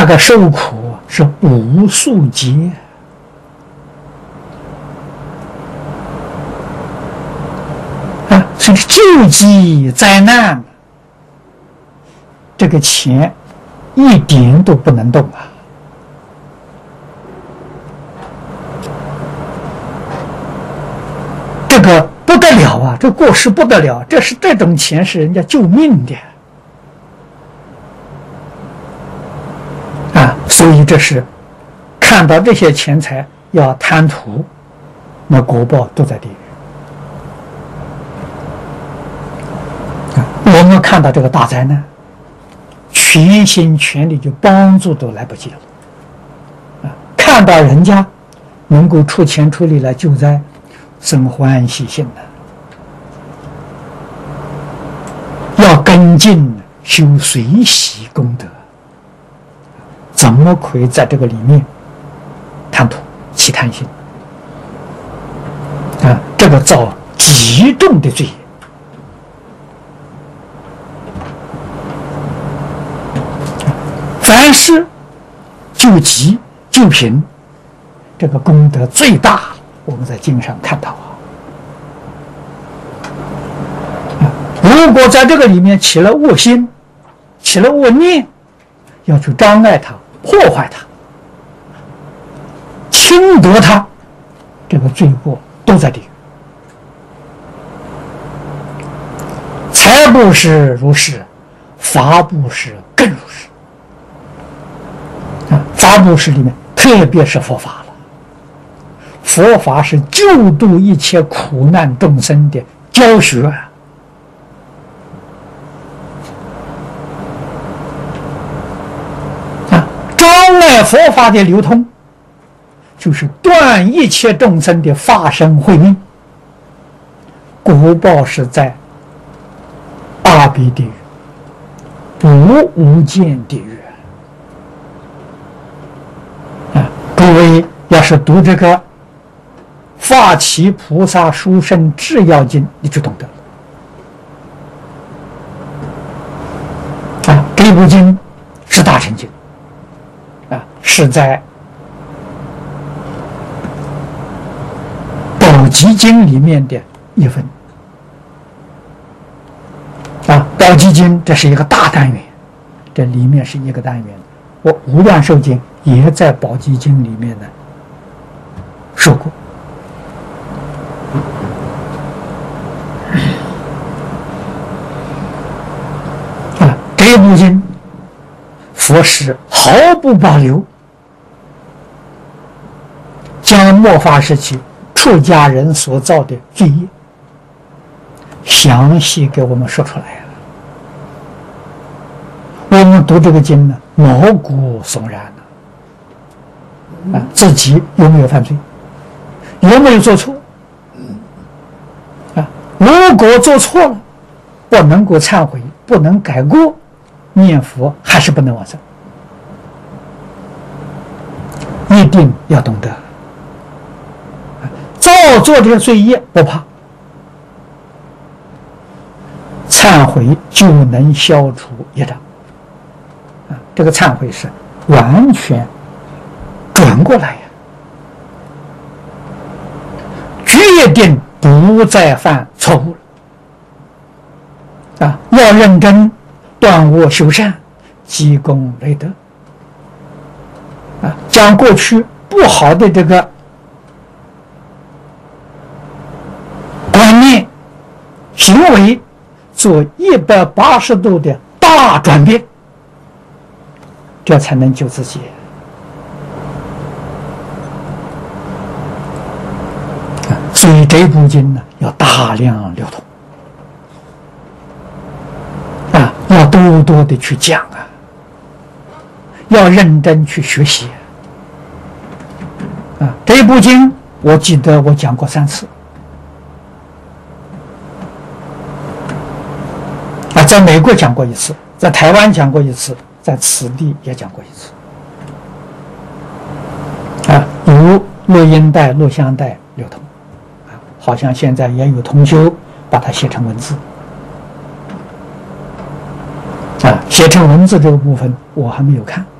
那个受苦是无数劫。所以救济灾难，这个钱一点都不能动啊！这个不得了啊！这过失不得了，这种钱是人家救命的啊！所以这是看到这些钱财要贪图，那果报都在地狱。我们看到这个大灾难，全心全力就帮助都来不及了。看到人家能够出钱出力来救灾，生欢喜心的。要跟进修随喜功德，怎么可以在这个里面贪图起贪心？这个造极重的罪业。凡是救急救贫，这个功德最大。我们在经上看到如果在这个里面起了恶心，起了恶念，要去障碍它、破坏它、侵夺它，这个罪过都在地狱。财布施如是，法布施更如是。法布施里面，特别是佛法了。佛法是救度一切苦难众生的教学障碍佛法的流通，就是断一切众生的法身慧命。果报是在阿鼻地狱、无间地狱。各位要是读这个《法起菩萨殊胜智要经》，你就懂得了。这部经是大乘经，是在宝积经里面的一分。宝积经这是一个大单元，这里面是一个单元。我无量寿经也在宝积经里面呢说过。这部经佛是毫不保留，将末法时期出家人所造的罪业详细给我们说出来了。我们读这个经呢，毛骨悚然自己有没有犯罪，有没有做错如果做错了，不能够忏悔，不能改过，念佛还是不能往生。一定要懂得造作这个罪业不怕，忏悔就能消除业障。这个忏悔是完全转过来呀，决定不再犯错误了。要认真断恶修善，积功累德。将过去不好的这个观念、行为做180度的大转变，这才能救自己。所以这部经呢，要大量流通要多多的去讲要认真去学习这部经我记得我讲过3次在美国讲过1次，在台湾讲过1次，在此地也讲过1次有录音带、录像带流通好像现在也有同修把它写成文字写成文字这个部分我还没有看